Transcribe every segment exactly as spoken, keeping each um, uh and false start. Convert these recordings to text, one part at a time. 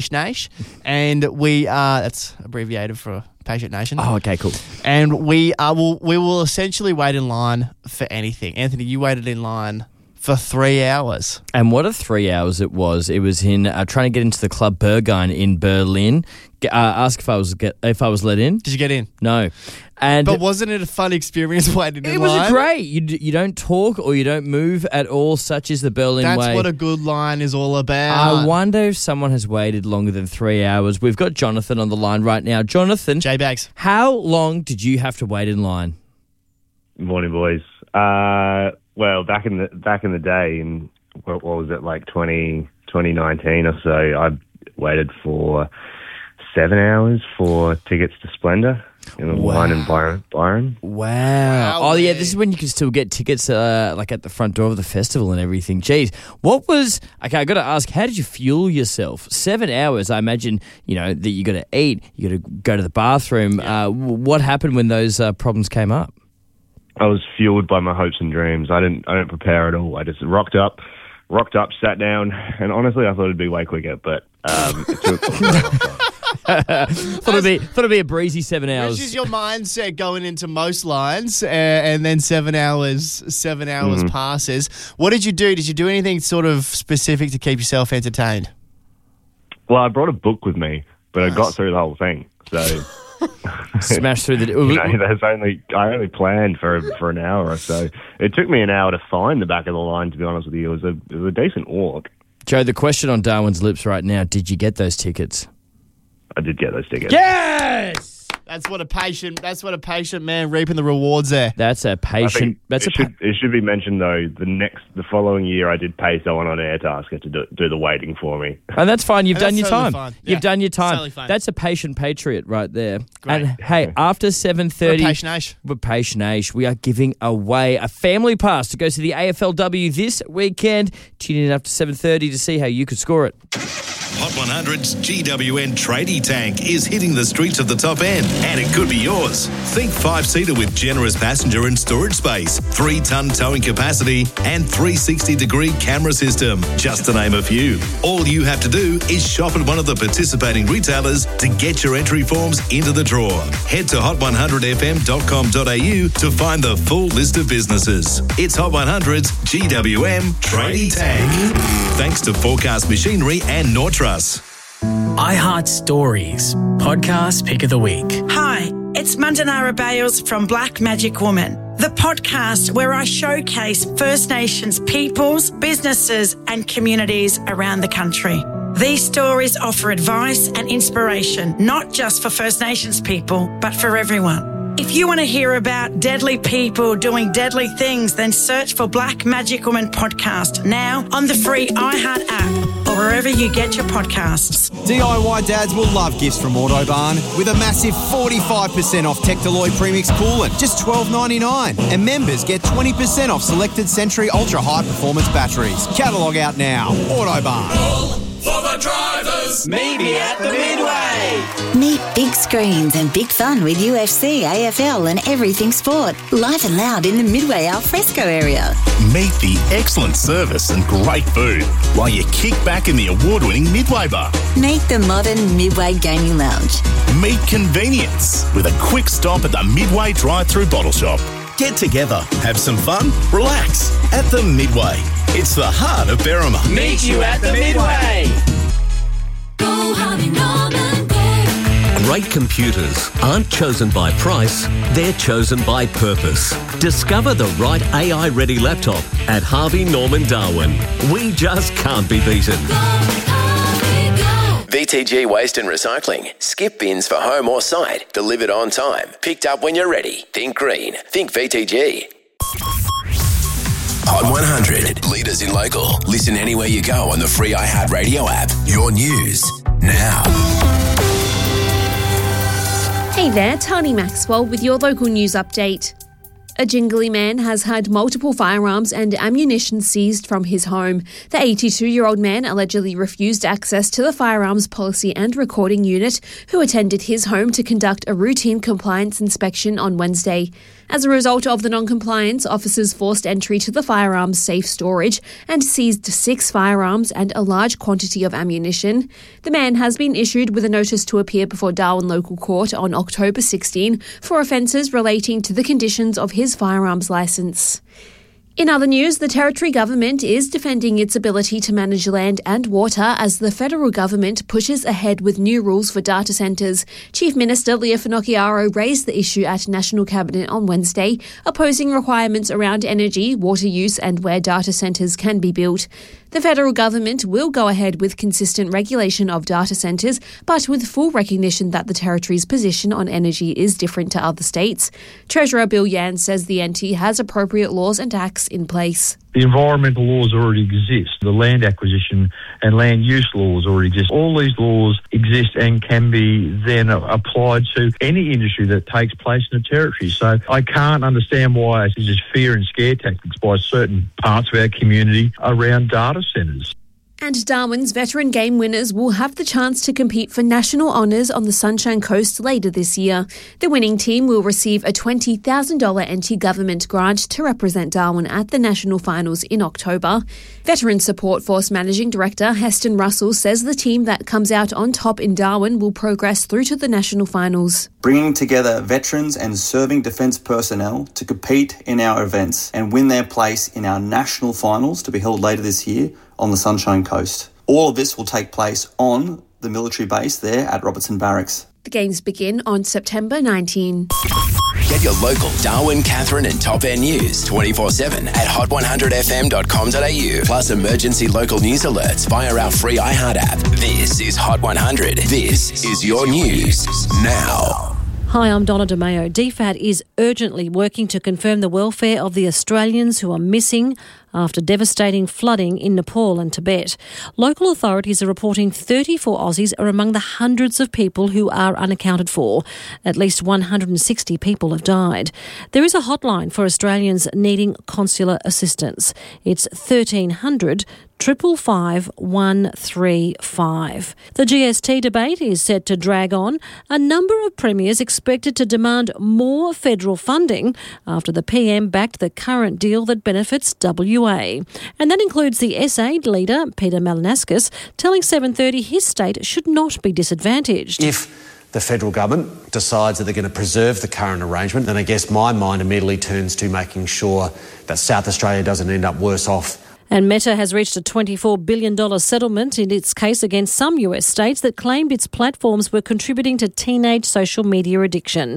Nash, and we are, that's abbreviated for Patient Nation. Oh, okay, cool. And we are, will, we will essentially wait in line for anything. Anthony, you waited in line for three hours. And what a three hours it was. It was in uh, trying to get into the Club Berghain in Berlin. Uh, ask if I was get, if I was let in. Did you get in? No. And but wasn't it a fun experience waiting in it line? It was great. You d- you don't talk or you don't move at all. Such is the Berlin That's way. That's what a good line is all about. I wonder if someone has waited longer than three hours. We've got Jonathan on the line right now. Jonathan. J-Bags. How long did you have to wait in line? Morning, boys. Uh, well, back in the back in the day, in what, what was it, like twenty, twenty nineteen or so, I waited for seven hours for tickets to Splendour in the Wow. line in Byron. Byron. Wow. Wow, Oh, yeah, man. this is when you can still get tickets uh, like at the front door of the festival and everything. Jeez. What was... Okay, I got to ask, how did you fuel yourself? Seven hours, I imagine, you know, that you got to eat, you got to go to the bathroom. Yeah. Uh, what happened when those uh, problems came up? I was fueled by my hopes and dreams. I didn't I didn't prepare at all. I just rocked up, rocked up, sat down, and honestly, I thought it'd be way quicker, but um, it took... thought it'd be thought it'd be a breezy seven hours. Which is your mindset going into most lines, uh, and then seven hours, seven hours Mm-hmm. passes. What did you do? Did you do anything sort of specific to keep yourself entertained? Well, I brought a book with me, but Nice. I got through the whole thing. So Smash through the... you know, there's only I only planned for for an hour or so. It took me an hour to find the back of the line. To be honest with you, it was a it was a decent walk. Joe, the question on Darwin's lips right now, did you get those tickets? I did get those tickets. Yes! That's what a patient. That's what a patient man reaping the rewards there. That's a I patient... think That's it, a pa- should, it should be mentioned though. The next, the following year, I did pay someone on Airtasker to do, do the waiting for me. And that's fine. You've And done that's your totally time. fine. You've Yeah, done your time. totally fine. That's a patient patriot right there. Great. And hey, after seven What a thirty, patient age. we're patient age. We are giving away a family pass to go to the A F L W this weekend. Tune in after seven thirty to see how you could score it. Hot one hundred's G W N tradie tank is hitting the streets of the top end, and it could be yours. Think five-seater with generous passenger and storage space, three-ton towing capacity, and three sixty degree camera system, just to name a few. All you have to do is shop at one of the participating retailers to get your entry forms into the draw. Head to hot one hundred f m dot com dot a u to find the full list of businesses. It's Hot one hundred's G W M tradie tank. Thanks to Forecast Machinery and Nortrust. iHeart Stories, podcast pick of the week. Hi, it's Mandanara Bales from Black Magic Woman, the podcast where I showcase First Nations peoples, businesses and communities around the country. These stories offer advice and inspiration, not just for First Nations people, but for everyone. If you want to hear about deadly people doing deadly things, then search for Black Magic Woman podcast now on the free iHeart app or wherever you get your podcasts. D I Y dads will love gifts from Autobarn with a massive forty-five percent off Tectaloid Premix coolant, just twelve ninety-nine. And members get twenty percent off selected Century Ultra High Performance batteries. Catalogue out now. Autobarn. For the drivers, maybe at the Midway. Meet big screens and big fun with U F C, A F L and everything sport. Live and loud in the Midway Alfresco area. Meet the excellent service and great food while you kick back in the award-winning Midway Bar. Meet the modern Midway Gaming Lounge. Meet convenience with a quick stop at the Midway drive-through bottle shop. Get together, have some fun, relax at the Midway. It's the heart of Berrima. Meet you at the Midway. Go Harvey Norman, go. Great computers aren't chosen by price, they're chosen by purpose. Discover the right A I-ready laptop at Harvey Norman Darwin. We just can't be beaten. V T G Waste and Recycling. Skip bins for home or site. Delivered on time. Picked up when you're ready. Think green. Think V T G. Hot one hundred. Leaders in local. Listen anywhere you go on the free iHeart Radio app. Your news now. Hey there, Tani Maxwell with your local news update. A Jingly man has had multiple firearms and ammunition seized from his home. The eighty-two-year-old man allegedly refused access to the firearms policy and recording unit, who attended his home to conduct a routine compliance inspection on Wednesday. As a result of the non-compliance, officers forced entry to the firearms safe storage and seized six firearms and a large quantity of ammunition. The man has been issued with a notice to appear before Darwin Local Court on October sixteenth for offences relating to the conditions of his firearms licence. In other news, the Territory Government is defending its ability to manage land and water as the federal government pushes ahead with new rules for data centres. Chief Minister Leah Finocchiaro raised the issue at National Cabinet on Wednesday, opposing requirements around energy, water use and where data centres can be built. The federal government will go ahead with consistent regulation of data centres, but with full recognition that the Territory's position on energy is different to other states. Treasurer Bill Yan says the N T has appropriate laws and acts in place. The environmental laws already exist. The land acquisition and land use laws already exist. All these laws exist and can be then applied to any industry that takes place in the Territory. So I can't understand why it's just fear and scare tactics by certain parts of our community around data centres. And Darwin's veteran game winners will have the chance to compete for national honours on the Sunshine Coast later this year. The winning team will receive a twenty thousand dollars anti-government grant to represent Darwin at the national finals in October. Veteran Support Force Managing Director Heston Russell says the team that comes out on top in Darwin will progress through to the national finals. Bringing together veterans and serving defence personnel to compete in our events and win their place in our national finals to be held later this year on the Sunshine Coast. All of this will take place on the military base there at Robertson Barracks. The games begin on September nineteenth. Get your local Darwin, Catherine and Top End news twenty-four seven at hot one hundred f m dot com dot a u. Plus emergency local news alerts via our free iHeart app. This is Hot one hundred. This is your news now. Hi, I'm Donna DeMayo. D FAT is urgently working to confirm the welfare of the Australians who are missing after devastating flooding in Nepal and Tibet. Local authorities are reporting thirty-four Aussies are among the hundreds of people who are unaccounted for. At least one hundred sixty people have died. There is a hotline for Australians needing consular assistance. It's thirteen hundred Triple five one three five. The G S T debate is set to drag on. A number of premiers expected to demand more federal funding after the P M backed the current deal that benefits W A. And that includes the S A D leader, Peter Malinauskas, telling seven thirty his state should not be disadvantaged. If the federal government decides that they're going to preserve the current arrangement, then I guess my mind immediately turns to making sure that South Australia doesn't end up worse off. And Meta has reached a twenty-four billion dollars settlement in its case against some U S states that claimed its platforms were contributing to teenage social media addiction.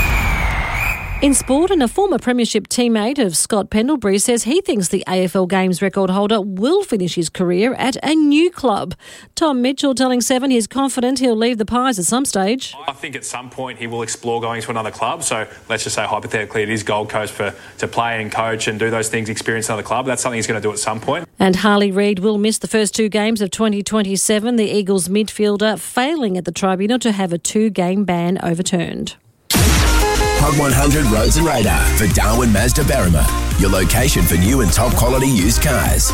In sport, and a former premiership teammate of Scott Pendlebury says he thinks the A F L Games record holder will finish his career at a new club. Tom Mitchell telling Seven he's confident he'll leave the Pies at some stage. I think at some point he will explore going to another club. So let's just say hypothetically it is Gold Coast for to play and coach and do those things, experience another club. That's something he's going to do at some point. And Harley Reid will miss the first two games of twenty twenty-seven, the Eagles midfielder failing at the tribunal to have a two-game ban overturned. Hot one hundred Roads and Radar for Darwin Mazda Berrima, your location for new and top quality used cars.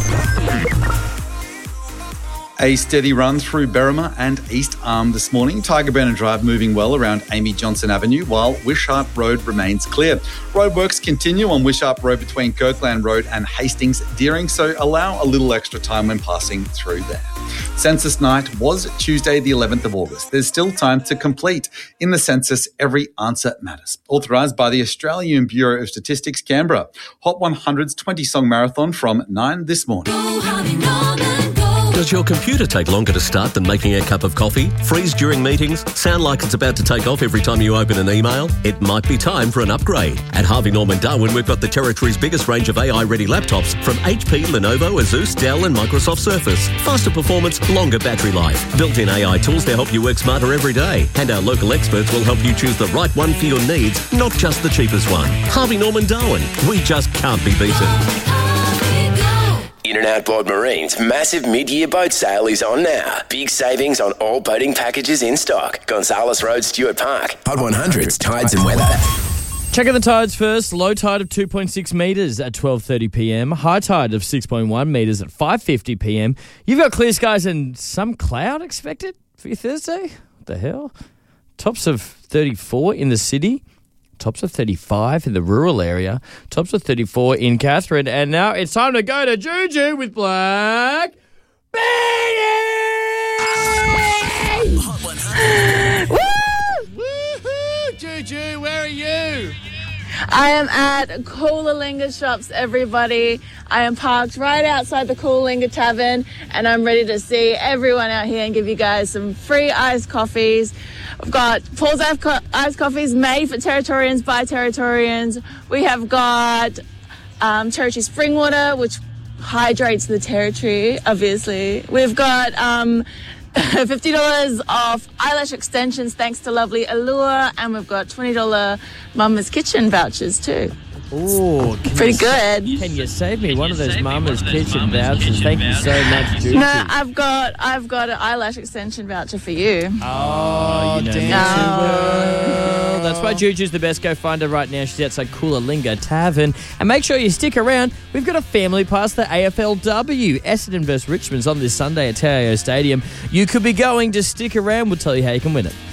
A steady run through Berrima and East Arm this morning. Tiger Burner Drive moving well around Amy Johnson Avenue, while Wishart Road remains clear. Roadworks continue on Wishart Road between Kirkland Road and Hastings Deering, so allow a little extra time when passing through there. Census night was Tuesday the eleventh of August. There's still time to complete. In the census, every answer matters. Authorised by the Australian Bureau of Statistics, Canberra. Hot one hundred's twenty-song marathon from nine this morning. Does your computer take longer to start than making a cup of coffee? Freeze during meetings? Sound like it's about to take off every time you open an email? It might be time for an upgrade. At Harvey Norman Darwin, we've got the Territory's biggest range of A I-ready laptops from H P, Lenovo, Asus, Dell and Microsoft Surface. Faster performance, longer battery life. Built-in A I tools to help you work smarter every day. And our local experts will help you choose the right one for your needs, not just the cheapest one. Harvey Norman Darwin. We just can't be beaten. In and Outboard Marine's massive mid-year boat sale is on now. Big savings on all boating packages in stock. Gonzales Road, Stuart Park. Hot one hundred's Tides and Weather. Checking the tides first. Low tide of two point six metres at twelve thirty p.m. High tide of six point one metres at five fifty p.m. You've got clear skies and some cloud expected for your Thursday? What the hell? Tops of thirty-four in the city. Tops of thirty-five in the rural area. Tops of thirty-four in Catherine. And now it's time to go to Juju with Black Betty! Woo! Woohoo! Juju, where are you? I am at Coolangatta Shops, everybody. I am parked right outside the Coolangatta Tavern, and I'm ready to see everyone out here and give you guys some free iced coffees. We've got Paul's Iced Coffees made for Territorians by Territorians. We have got um, Territory Spring Water, which hydrates the territory, obviously. We've got um, fifty dollars off eyelash extensions thanks to lovely Allure, and we've got twenty dollars Mama's Kitchen vouchers too. Ooh, pretty good. Can you save me one of those Mama's Kitchen vouchers? Thank you so much, Juju. No, I've got I've got an eyelash extension voucher for you. Oh, you know damn. me too well. That's why Juju's the best. Go find her right now. She's outside Coolangatta Tavern. And make sure you stick around. We've got a family pass the A F L W. Essendon versus Richmond's on this Sunday at Terrio Stadium. You could be going. Just stick around. We'll tell you how you can win it.